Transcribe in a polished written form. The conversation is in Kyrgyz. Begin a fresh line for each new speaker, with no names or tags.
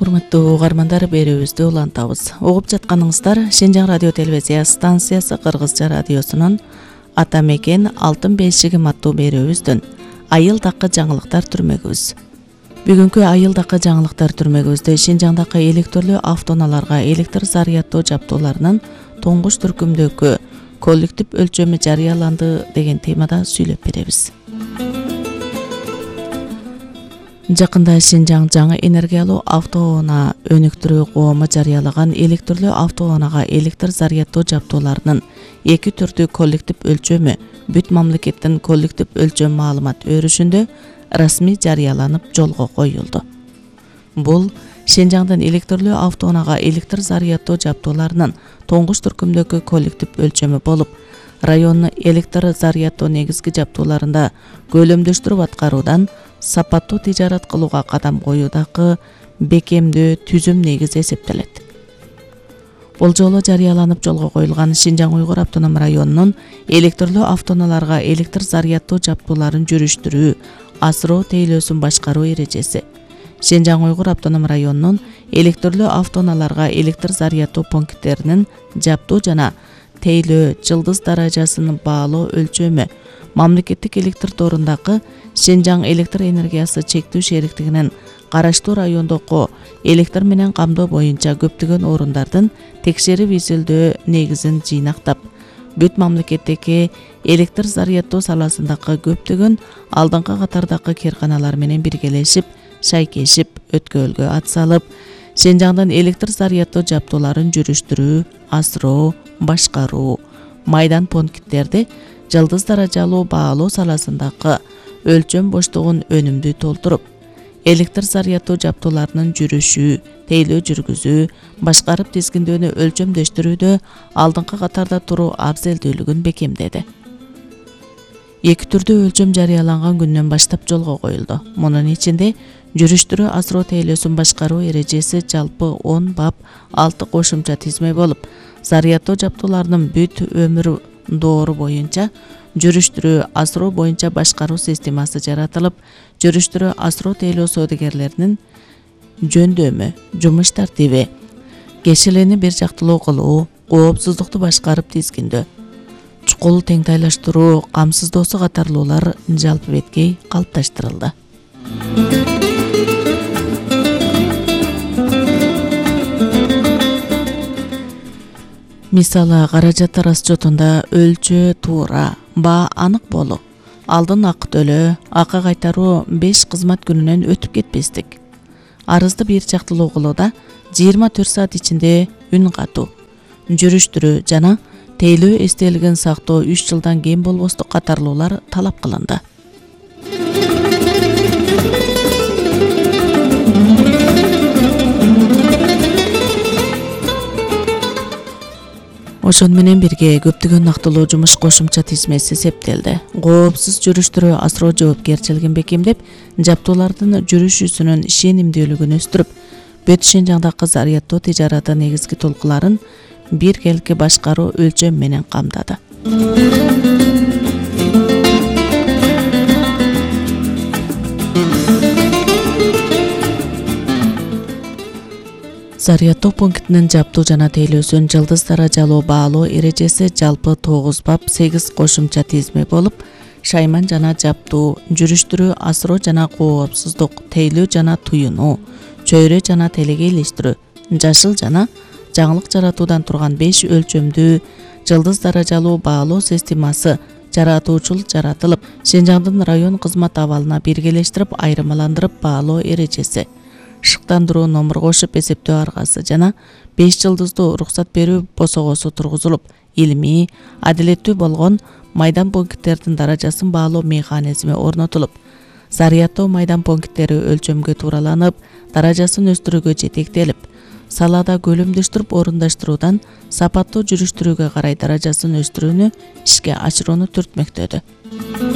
Урматтуу угармандар, берүүбүздү улантабыз. Угуп жатканыңыздар Шенжаң радио телевизия станциясы Кыргызча радиосунун Ата мекен алтын бешигим аттуу берүүбүздүн айылдакы жаңылыктар түрмөгүбүз. Бүгүнкү айылдакы жаңылыктар түрмөгүбүздө Шенжаңдакы электрлүү автоунааларга электр зарядтоо жабдууларынын тоңгуч түркүмдөгү коллектив өлчөмү жарыяланды деген темада сүйлөп беребиз. Жакында Шенжаң жаңы энергиялуу автоунаа өнүктүрүү коому жарыялаган электрлүү автоунаага электр зарядтоо жабдууларынын 2 түрдүү коллектив өлчөмү бүт мамлекеттин коллектив өлчөм маалымат өрүшүндө расмий жарыяланып жолго коюлду. Бул Шенжаңдын электрлүү автоунаага электр зарядтоо жабдууларынын тоңгуч түркүмдөгү коллектив өлчөмү болуп, райондун электр зарядтоо негизги жабдууларында көлөмдөштүрүп аткаруудан сапаттуу тижарат кылууга кадам коюудагы бекемдүү түзүм негизи эсептелет. Бул жолу жарыяланып жолго коюлган Шенжаң Уйгур автоном районунун электрлүү автоунааларга электр зарядтоо жабдууларын жүрүштүрүү, асыроо тейлөөсүн башкаруу эрежеси. Шенжаң Уйгур автоном районунун электрлүү автоунааларга электр зарядтоо пункттеринин жабдуу жана тейлөө жылдыз даражасын баалоо өлчөмү мамлекеттик электр торундагы Шенжаң электр энергиясы чектүү шериктигинин караштуу райондогу электр менен камдоо боюнча көптөгөн орундардын текшерип изилдөө негизин жыйнактап, бүт мамлекеттеги электр зарядтоо саласындагы көптөгөн алдыңкы катардагы кээрканалар менен биргелешип, шайкешип, өткөлгө ат салып, Шенжаңдын электр зарядтоо жабдууларын жүрүштүрүү, асыроо, башкаруу, майдан пункттерди жылдыз даражалуу баалоо саласындагы өлчөм боштугун өнүмдүү толтуруп, электр зарядтоо жабдууларынын жүрүшү, тейлөө жүргүзүү, башкарып тизгиндөөнү өлчөмдөштүрүүдө алдыңкы катарда туруу абзелдүүлүгүн бекемдеди. 2 түрдүү өлчөм жарыяланган күндөн баштап жолго коюлду. Мунун ичинде жүрүштүрүү, асыроо тейлөөсүн башкаруу эрежеси жалпы 10 бап 6 кошумча тизме болуп, зарядтоо жабдууларынын бүт өмүр доору боюнча жүрүштүрүү, асыроо боюнча башкаруу системасы жаратылып, жүрүштүрүү, асыроо тейлөө соодагерлеринин жөндөмү, жумуш тартиби, кешелени бир жактылуу кылуу, коопсуздукту башкарып тизгиндөө, чукул теңтайлаштыруу, камсыздоосу катарлуулар жалпы беткей калыпташтырылды. Мисалы, каражат расчетунда өлчө туура, баа анык болуу, алдын акы төлөө, акы кайтаруу 5 кызмат күнүнөн өтүп кетпестик. Арызды бир жактылуу кылууда 24 саат ичинде үн катуу, жүрүштүрүү жана тейлөө эстелигин сактоо 3 жылдан кем болбостук катарлуулар талап кылынды. Ошону менен бирге көптөгөн актылуу жумуш кошумча тизмеси эсептелди. Коопсуз жүрүштүрүү, асыроо жоопкерчилигин бекемдеп, жабдуулардын жүрүшүсүнүн ишенимдүүлүгүн өстүрүп, бүт Шенжаңдагы зарядтоо тижараты негизги толкуларын биргеликке башкаруу өлчөм менен камдады. Зарядтоо пунктинин жабдуу жана тейлөөсүн жылдыз даражалуу баалоо эрежеси жалпы 9 бап 8 кошумча тизме болуп, шайман жана жабдуу, жүрүштүрүү, асыроо жана коопсуздук, тейлөө жана туюнуу, чөйрө жана телегейлештирүү, жашыл жана жаңылык жаратуудан турган 5 өлчөмдүү жылдыз даражалуу баалоо системасы жаратуучул жаратылып, Шенжаңдын район кызмат абалына биргелештирип, айырмаландырып баалоо эрежеси, шыктандыруу номер кошуп эсептөө аргасы жана 5 жылдыздуу уруксат берүү босогосу тургузулуп, илимий, адилеттүү болгон майдан пункттердин даражасын баалоо механизми орнотулуп, зарядтоо майдан пункттери өлчөмгө туураланып, даражасын өстүрүүгө жетектелип, салаада көлөмдөштүрүп орундаштыруудан сапаттуу жүрүштүрүүгө карай даражасын өстүрүүнү ишке ашырууну түртмөктөдү.